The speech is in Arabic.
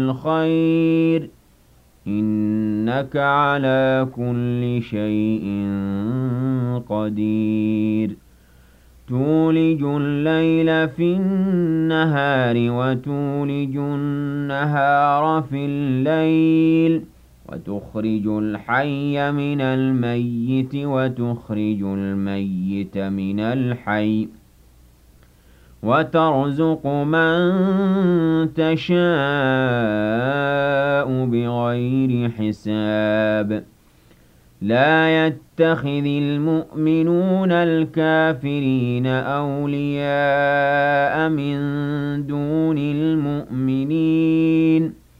الخير إنك على كل شيء قدير تولج الليل في النهار وتولج النهار في الليل وتخرج الحي من الميت وتخرج الميت من الحي وترزق من تشاء بغير حساب لا يتخذ المؤمنون الكافرين أولياء من دون المؤمنين